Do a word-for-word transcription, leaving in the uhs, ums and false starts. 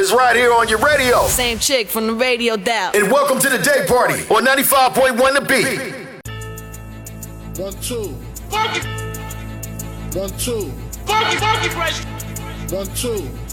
is right here on your radio. Same chick from the radio dial. And welcome to the day party on ninety-five point one The Beat. One, two. Funky. One, two. Funky, funky fresh. One, two.